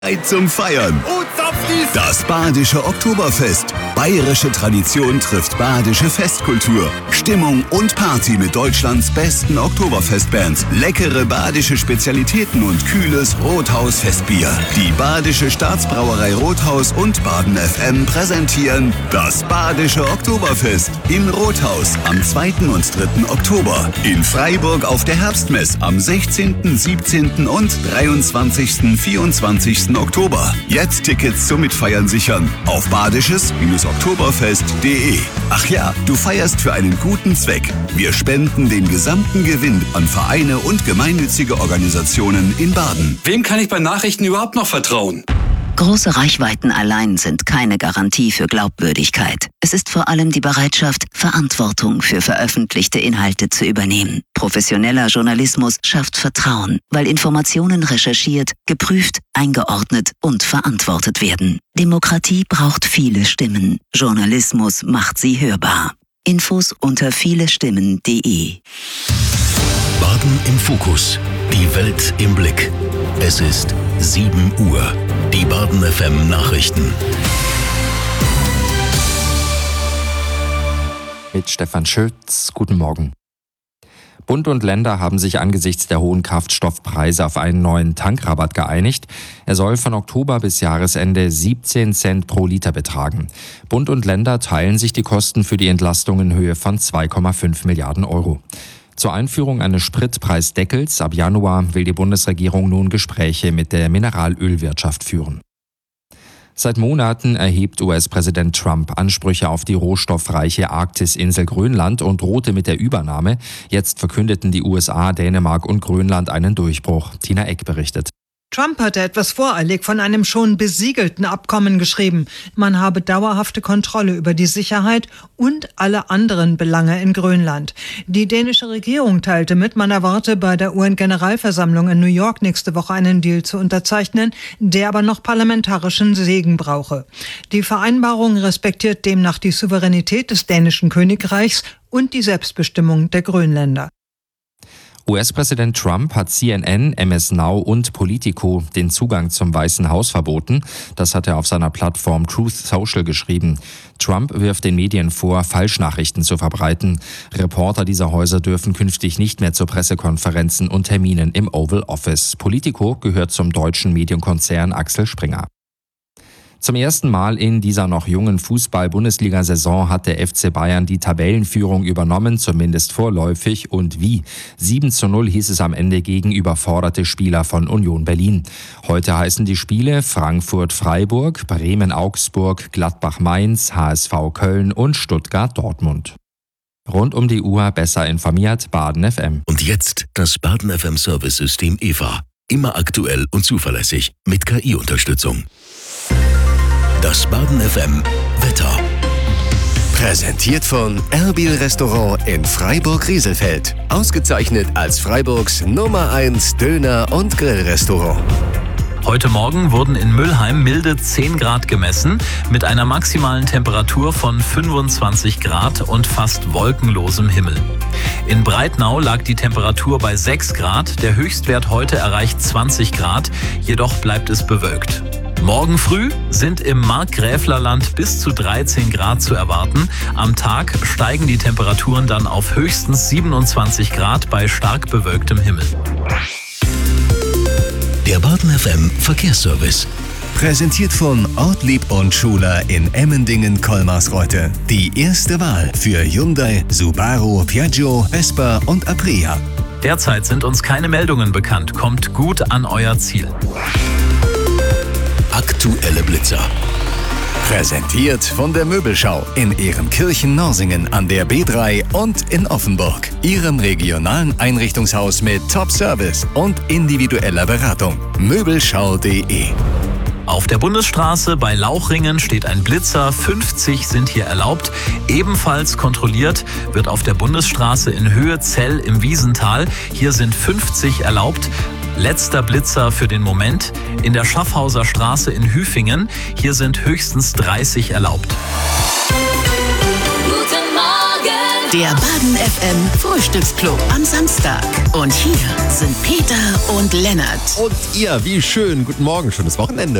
Zeit zum Feiern. Das Badische Oktoberfest. Bayerische Tradition trifft badische Festkultur. Stimmung und Party mit Deutschlands besten Oktoberfestbands. Leckere badische Spezialitäten und kühles Rothaus-Festbier. Die Badische Staatsbrauerei Rothaus und Baden FM präsentieren das Badische Oktoberfest in Rothaus am 2. und 3. Oktober. In Freiburg auf der Herbstmess am 16., 17. und 23., 24. Oktober. Jetzt Tickets zum Mitfeiern sichern auf badisches-oktoberfest.de. Ach ja, du feierst für einen guten Zweck. Wir spenden den gesamten Gewinn an Vereine und gemeinnützige Organisationen in Baden. Wem kann ich bei Nachrichten überhaupt noch vertrauen? Große Reichweiten allein sind keine Garantie für Glaubwürdigkeit. Es ist vor allem die Bereitschaft, Verantwortung für veröffentlichte Inhalte zu übernehmen. Professioneller Journalismus schafft Vertrauen, weil Informationen recherchiert, geprüft, eingeordnet und verantwortet werden. Demokratie braucht viele Stimmen. Journalismus macht sie hörbar. Infos unter vielestimmen.de. Baden im Fokus. Die Welt im Blick. Es ist 7 Uhr. Die Baden FM Nachrichten. Mit Stefan Schütz. Guten Morgen. Bund und Länder haben sich angesichts der hohen Kraftstoffpreise auf einen neuen Tankrabatt geeinigt. Er soll von Oktober bis Jahresende 17 Cent pro Liter betragen. Bund und Länder teilen sich die Kosten für die Entlastung in Höhe von 2,5 Milliarden Euro. Zur Einführung eines Spritpreisdeckels ab Januar will die Bundesregierung nun Gespräche mit der Mineralölwirtschaft führen. Seit Monaten erhebt US-Präsident Trump Ansprüche auf die rohstoffreiche Arktisinsel Grönland und drohte mit der Übernahme. Jetzt verkündeten die USA, Dänemark und Grönland einen Durchbruch. Tina Eck berichtet. Trump hatte etwas voreilig von einem schon besiegelten Abkommen geschrieben. Man habe dauerhafte Kontrolle über die Sicherheit und alle anderen Belange in Grönland. Die dänische Regierung teilte mit, man erwarte bei der UN-Generalversammlung in New York nächste Woche einen Deal zu unterzeichnen, der aber noch parlamentarischen Segen brauche. Die Vereinbarung respektiert demnach die Souveränität des dänischen Königreichs und die Selbstbestimmung der Grönländer. US-Präsident Trump hat CNN, MS Now und Politico den Zugang zum Weißen Haus verboten. Das hat er auf seiner Plattform Truth Social geschrieben. Trump wirft den Medien vor, Falschnachrichten zu verbreiten. Reporter dieser Häuser dürfen künftig nicht mehr zu Pressekonferenzen und Terminen im Oval Office. Politico gehört zum deutschen Medienkonzern Axel Springer. Zum ersten Mal in dieser noch jungen Fußball-Bundesliga-Saison hat der FC Bayern die Tabellenführung übernommen, zumindest vorläufig. Und wie? 7:0 hieß es am Ende gegen überforderte Spieler von Union Berlin. Heute heißen die Spiele Frankfurt-Freiburg, Bremen-Augsburg, Gladbach-Mainz, HSV Köln und Stuttgart-Dortmund. Rund um die Uhr besser informiert, Baden FM. Und jetzt das Baden FM Service-System EVA. Immer aktuell und zuverlässig mit KI-Unterstützung. Das Baden FM Wetter. Präsentiert von Erbil Restaurant in Freiburg-Rieselfeld. Ausgezeichnet als Freiburgs Nummer 1 Döner- und Grillrestaurant. Heute Morgen wurden in Müllheim milde 10 Grad gemessen, mit einer maximalen Temperatur von 25 Grad und fast wolkenlosem Himmel. In Breitnau lag die Temperatur bei 6 Grad, der Höchstwert heute erreicht 20 Grad, jedoch bleibt es bewölkt. Morgen früh sind im Markgräflerland bis zu 13 Grad zu erwarten. Am Tag steigen die Temperaturen dann auf höchstens 27 Grad bei stark bewölktem Himmel. Der Baden FM Verkehrsservice. Präsentiert von Ortlieb und Schuler in Emmendingen-Kolmarsreuth. Die erste Wahl für Hyundai, Subaru, Piaggio, Vespa und Aprilia. Derzeit sind uns keine Meldungen bekannt. Kommt gut an euer Ziel. Aktuelle Blitzer. Präsentiert von der Möbelschau in Ehrenkirchen-Norsingen an der B3 und in Offenburg. Ihrem regionalen Einrichtungshaus mit Top-Service und individueller Beratung. Möbelschau.de. Auf der Bundesstraße bei Lauchringen steht ein Blitzer, 50 sind hier erlaubt. Ebenfalls kontrolliert wird auf der Bundesstraße in Höhe Zell im Wiesental. Hier sind 50 erlaubt. Letzter Blitzer für den Moment. In der Schaffhauser Straße in Hüfingen. Hier sind höchstens 30 erlaubt. Guten Morgen, Der Baden FM Frühstücksclub am Samstag. Und hier sind Peter und Lennart. Und ihr, wie schön. Guten Morgen, schönes Wochenende.